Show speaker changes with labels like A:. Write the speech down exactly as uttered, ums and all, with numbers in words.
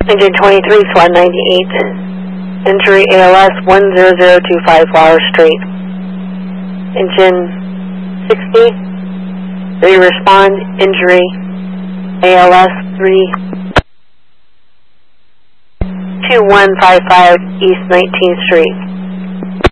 A: Engine twenty-three, SWAT ninety-eight. Injury A L S one zero zero two five Flower Street. Engine sixty. Ready to respond. Injury A L S three two one five five East nineteenth Street.